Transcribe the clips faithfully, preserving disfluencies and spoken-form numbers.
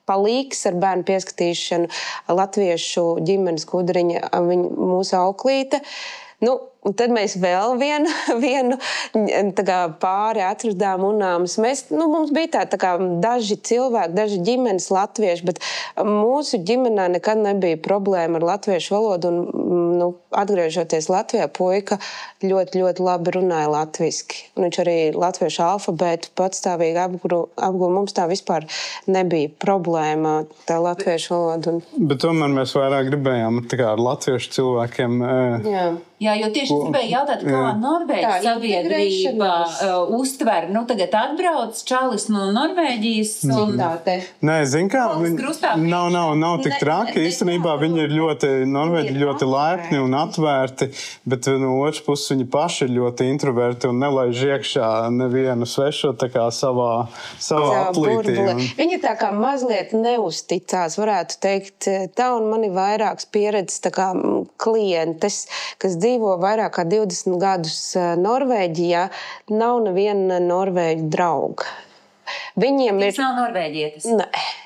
palīgs ar bērnu pieskatīšanu latviešu ģimenes Kudriņa, viņa, mūsu auklīte. Nu, un tad mēs vēl vienu, vienu tā kā pāri atradām unāmas. Mēs, nu, mums bija tā, tā kā daži cilvēki, daži ģimenes latvieši, bet mūsu ģimenē nekad nebija problēma ar latviešu valodu. Un, nu, atgriežoties Latvijā, puika ļoti, ļoti labi runāja latviski. Un viņš arī latviešu alfabētu patstāvīgi apguva. Mums tā vispār nebija problēma, tā latviešu valoda. Un... Bet tomēr mēs vairāk gribējām tā kā ar latviešu cilvēkiem... Jā. Jā, jo tieši es gribēju jautāt, kā Norvēģijas sabiedrība uh, uztver. Nu, tagad atbrauc čalis no Norvēģijas. Un... Nē, zin kā, viņi nav, nav, nav tik ne, traki. Īstenībā viņi ir ļoti, Norvēģi ļoti laipni un atvērti, bet no otras puses viņi paši ir ļoti introverti un nelaiž iekšā nevienu svešo tā kā savā, savā aplītī. Un... Viņi tā kā mazliet neuzticās, varētu teikt. Tā un man ir vairāks pieredzes tā kā klientes, kas dzīvo vairāk kā divdesmit gadus Norvēģijā, nav neviena norvēģu drauga. Viņiem ir... Tas nav norvēģietis? Nē.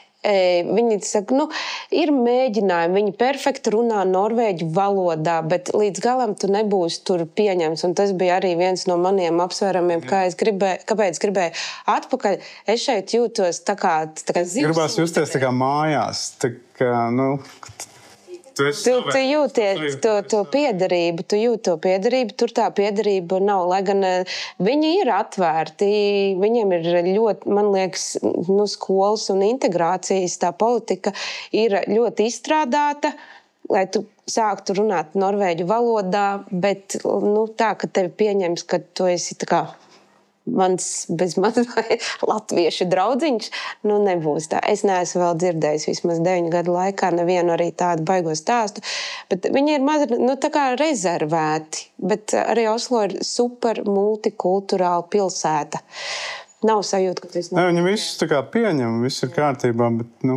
Viņi saka, nu, ir mēģinājumi, viņi perfekti runā norvēģu valodā, bet līdz galam tu nebūsi tur pieņemts. Un tas bija arī viens no maniem apsvērumiem, kā es gribēju, kāpēc gribēju atpakaļ. Es šeit jūtos tā kā, tā kā zivs. Gribās justies tā kā mājās, tā kā, nu... Tu, tu, tu jūties to, to piederību, tu jūti to piederību, tur tā piederība nav, lai gan viņi ir atvērti, viņiem ir ļoti, man liekas, nu, skolas un integrācijas tā politika ir ļoti izstrādāta, lai tu sāktu runāt norvēģu valodā, bet, nu, tā, ka tevi pieņems, ka tu esi tā kā mans bez maz vai latviešu draudziņš, nu nebūs tā. Es neesmu vēl dzirdējis vismaz deviņu gadu laikā nevienu arī tādu baigo stāstu, bet viņi ir maz, nu tā kā rezervēti, bet arī Oslo ir super multikulturāla pilsēta. Nav sajūta, ka tas nav. Ne, viņi visus tā kā pieņem, viss ir kārtībā, bet, nu,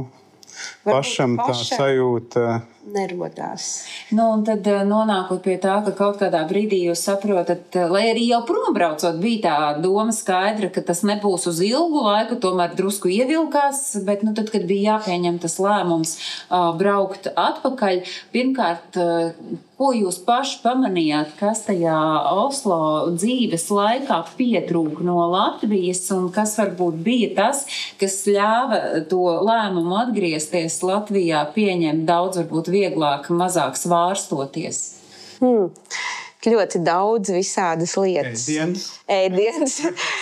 pašam tā sajūta... nerodās. Nu, un tad nonākot pie tā, ka kaut kādā brīdī jūs saprotat, lai arī jau prombraucot bija tā doma skaidra, ka tas nebūs uz ilgu laiku, tomēr drusku ievilkās, bet nu, tad, kad bija jāpieņem tas lēmums uh, braukt atpakaļ, pirmkārt, uh, ko jūs paši pamanījāt, kas tajā Oslo dzīves laikā pietrūka no Latvijas un kas varbūt bija tas, kas ļāva to lēmumu atgriezties Latvijā pieņemt daudz varbūt vieglāk, mazāk svārstoties? Hmm. Ļoti daudz visādas lietas. Ēdienas. Ēdienas.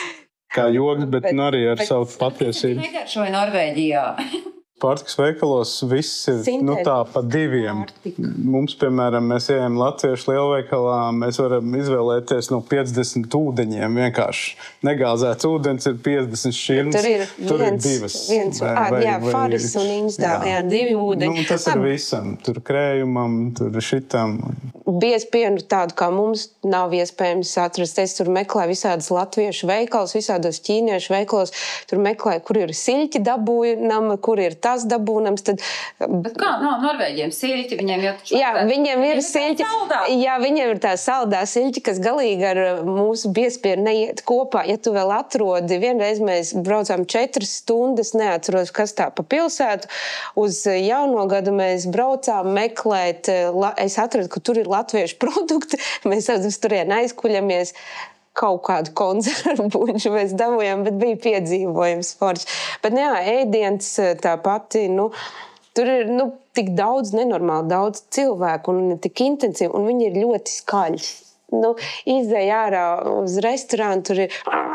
Kā joks, bet, bet arī ar bet, savu patiesību. Negaršoja Norvēģijā. Pārtikas veikalos viss ir nu, tā pa diviem. Pārtika. Mums, piemēram, mēs ejam latviešu lielveikalā, mēs varam izvēlēties no piecdesmit ūdeņiem. Vienkārši negāzēts ūdens ir piecdesmit šķirnes. Tur ir, tur viens, ir divas. Viens, vai, vai, jā, faris un insdā, jā. Jā, divi ūdeņi. Nu, tas ir visam. Tur krējumam, tur šitam. Biespienu tādu kā mums nav iespējams atrast. Es tur meklēju visādas latviešu veikalos, visādos ķīniešu veikalos. Tur meklēju, kur ir siļķi dabūnama, kur ir tas dabūnams. Tad... Bet kā nav Norvēģiem siļķi? Viņiem jau taču... Jā, viņiem ir siļķi. Jā, viņiem ir tā saldā siļķi, kas galīgi ar mūsu biespienu neiet kopā. Ja tu vēl atrodi, vienreiz mēs braucām četras stundas, neatceros, kas tā pa pilsētu. Uz jauno gadu mēs braucām meklēt. Es atradu, ka tur ir latviešu produkti. Mēs uz turieni aizkuļamies. Kaut kādu konzervu buļģu mēs dabūjām, bet bija piedzīvojums forši. Bet jā, ēdiens tā pati, nu, tur ir nu, tik daudz, nenormāli daudz cilvēku un tik intensīvi, un viņi ir ļoti skaļi. Nu, izēj ārā uz restorānu, tur ir...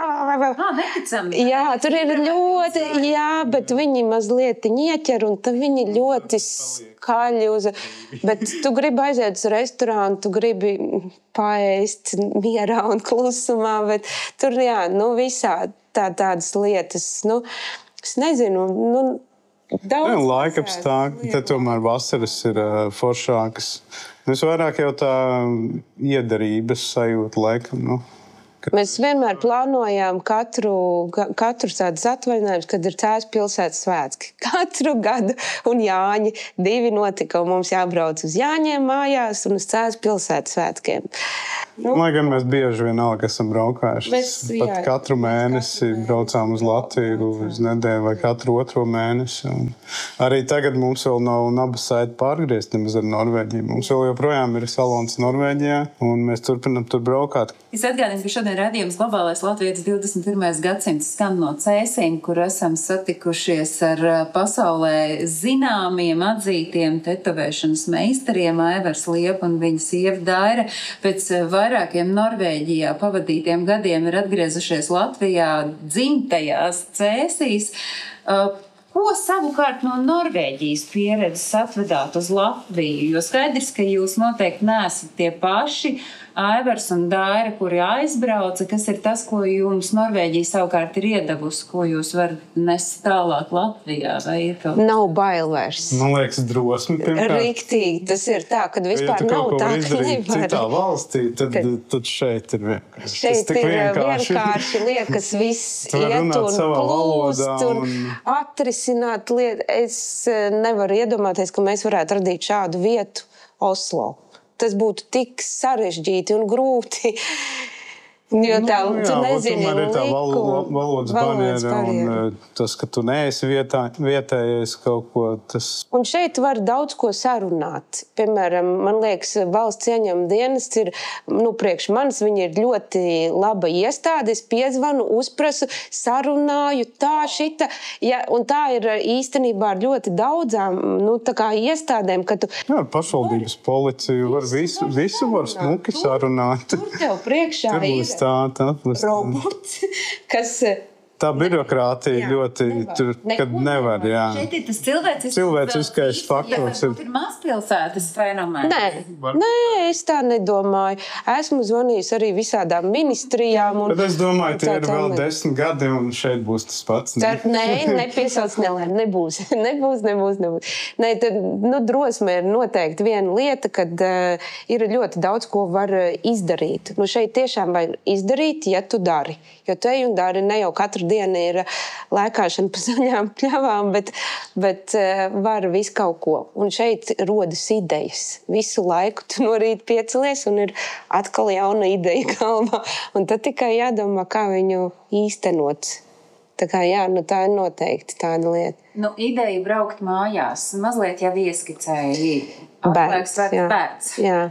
Ah, neticami. Jā, tur ir ļoti, jā, bet viņi mazliet ņieķer, un tad viņi ļoti skaļi uz... Bet tu gribi aiziet uz restorānu, tu gribi paēst mierā un klusumā, bet tur, jā, nu, visā tā, tādas lietas, nu, es nezinu, nu, daudz... Jā, laikapstākļi, tad tomēr vasaras ir uh, foršākas. Es vairāk jau tā iederības sajūta, laikam, nu. Mēs vienmēr plānojām katru, katru tādas atvaļinājumus, kad ir Cēsu pilsētas svētki. Katru gadu un Jāņi divi notika, un mums jābrauc uz Jāņiem mājās un uz Cēsu pilsētas svētkiem. Nu, Lai gan mēs bieži vienalga esam braukājuši. Mēs, Pat jā, katru mēnesi katru braucām uz Latviju uz nedēļu vai katru otro mēnesi. Un arī tagad mums vēl nav naba saita pārgriezt nemaz ar Norvēģiju. Mums vēl joprojām ir salons Norvēģijā, un mēs turpinam tur braukāt. Es atgādinu, ka šodien redzījums Globālais Latvijas divdesmit pirmais gadsimts skan no Cēsīm, kur esam satikušies ar pasaulē zināmiem, atzītiem tetovēšanas meistariem Aivars Liepa un viņa sieva Daira. Pēc vairākiem Norvēģijā pavadītiem gadiem ir atgriezušies Latvijā dzimtajās Cēsīs. Ko savukārt no Norvēģijas pieredzes atvedāt uz Latviju? Jo skaidrs, ka jūs noteikti neesat tie paši Aivars un Daira, kuri aizbrauca. Kas ir tas, ko jums Norvēģija savukārt ir iedavusi, ko jūs varat nest tālāk Latvijā? Vai ir kaut... Nav bail vairs. Man liekas, drosmi pirmkārt. Riktīgi, tas ir tā, kad vispār ja nav tā, ka nevar. Citā valstī, tad, tad, tad šeit ir vienkārši. Šeit ir vienkārši, vienkārši liekas viss iet un plūst un, un atrisināt lietu. Es nevaru iedomāties, ka mēs varētu radīt šādu vietu Oslo. Tas būtu tik sarežģīti un grūti. Jo tā, nu, jā, tu nezini tomēr ir tā likumu, valodas barjera un tas, ka tu neesi vietā, vietējais kaut ko, tas... Un šeit var daudz ko sarunāt. Piemēram, man liekas, valsts ieņem dienests ir, nu, priekš manis, viņi ir ļoti laba iestāde, es piezvanu, uzprasu, sarunāju, tā, šita, ja, un tā ir īstenībā ar ļoti daudzām, nu, tā kā iestādēm, ka tu... Jā, ar pašvaldības policiju var visu, visu var smuki sarunāt. Tur tev priekšā ir tā, tā, robots, kas... Tā birokrātija jā, ļoti, nevar. Tur, kad nevar, jā. Šeit ir tas cilvēciskais, cilvēciskais faktors. Jā, ir mazpilsētas fenomēni. Nē, nē, es tā nedomāju. Esmu zvanījis arī visādām ministrijām. Un, bet es domāju, tie ir vēl desmit gadi un šeit būs tas pats. Ne? Tā, nē, nepiesauc nelēm, nebūs. nebūs, nebūs, nebūs. Nē, tad, nu, drosme ir noteikti viena lieta, kad uh, ir ļoti daudz, ko var izdarīt. Nu, šeit tiešām vajag izdarīt, ja tu dari. Jo tu ej un dari ne jau katru diena ir lēkāšana pa zaļām pļavām, bet, bet var visu kaut ko. Un šeit rodas idejas. Visu laiku tu no rīta piecelies un ir atkal jauna ideja galvā. Un tad tikai jādomā, kā viņu īstenot. Tā kā jā, nu tā ir noteikti tāda lieta. Nu, ideja braukt mājās. Mazliet jau ieskicēja. Bērns, jā. Bērns. Jā.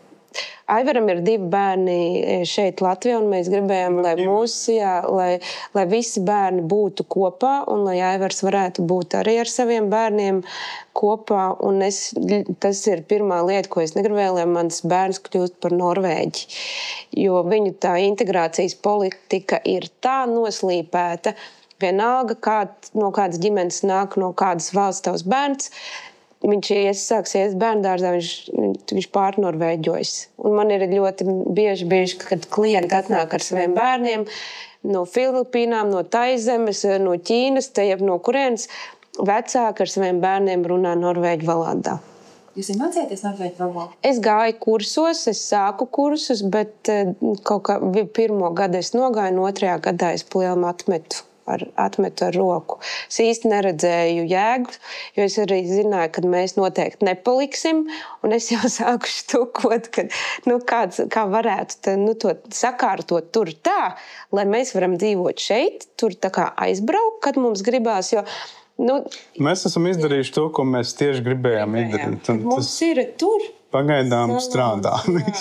Aivaram ir divi bērni šeit Latvijā, un mēs gribējām, lai mūsu, jā, lai, lai visi bērni būtu kopā, un lai Aivars varētu būt arī ar saviem bērniem kopā. Un es, tas ir pirmā lieta, ko es negribēju, lai mans bērns kļūst par Norvēģi. Jo viņu tā integrācijas politika ir tā noslīpēta, vienalga, kā, no kādas ģimenes nāk, no kādas valsts tavs bērns. Viņš iesāks ies bērndārzā, viņš, viņš pārnorvēģojas. Un man ir ļoti bieži, bieži, kad klienti atnāk ar saviem bērniem no Filipīnām, no Taizemes, no Ķīnas, tajab no kurienes vecāki ar saviem bērniem runā norvēģu valodā. Jūs ir mācījāties norvēģu valodu? Es gāju kursos, es sāku kursus, bet kaut kā pirmo gadu es nogāju, un otrajā gadā es palielam atmetu. Ar, atmetu ar roku. Es īsti neredzēju jēgu, jo es arī zināju, ka mēs noteikti nepaliksim, un es jau sāku štukot, ka, nu, kāds, kā varētu tā, nu, to sakārtot tur tā, lai mēs varam dzīvot šeit, tur tā kā aizbraukt, kad mums gribās, jo nu, mēs esam izdarījuši to, ko mēs tieši gribējām izdarīt. Mums ir tur. Pagaidām strādā.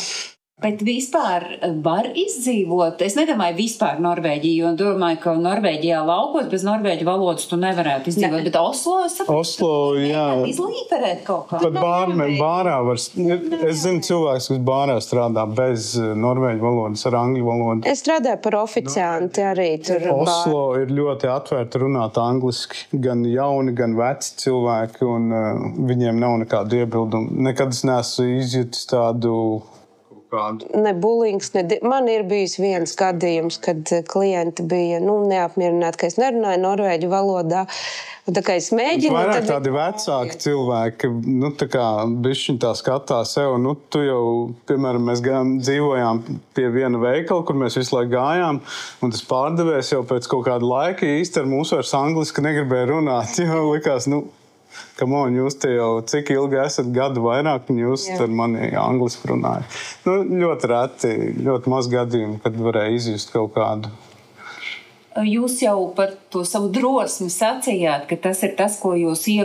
Bet vispār var izdzīvot, es nedomāju vispār Norvēģiju, jo domāju, ka Norvēģijā laukos bez norvēģu valodas tu nevarētu izdzīvot, ne. Bet Oslo, es saprotu, Oslo, jā. Izlīperēt kaut kā. Pat bārme, bārā var, es zinu cilvēks, kas bārā strādā bez norvēģu valodas, ar angļu valodu. Es strādāju par oficianti arī tur. Oslo bār. Ir ļoti atvērta runāt angliski, gan jauni, gan veci cilvēki, un uh, viņiem nav nekādu iebildumu. Nekad es neesmu izjutis tādu kādu? Ne bulings, ne... Man ir bijis viens gadījums, kad klienti bija nu, neapmierināti, ka es nerunāju norvēģu valodā. Un tā kā es mēģinu... Vairāk tad... tādi vecāki cilvēki, nu tā kā bišķiņ tā skatās sev, nu tu jau, piemēram, mēs gājām, dzīvojām pie viena veikala, kur mēs visu laiku gājām, un tas pārdevējs jau pēc kaut kāda laika īsti ar mūs vairs angliski negribēja runāt, jo likās, nu... Come on, jūs te jau cik ilgi esat gadu vairāk, un jūs ar mani angliski runājat. Nu, ļoti reti, ļoti maz gadījumu, kad varēja izjust kaut kādu. Jūs jau par to savu drosmi sacījāt, ka tas ir tas, ko jūs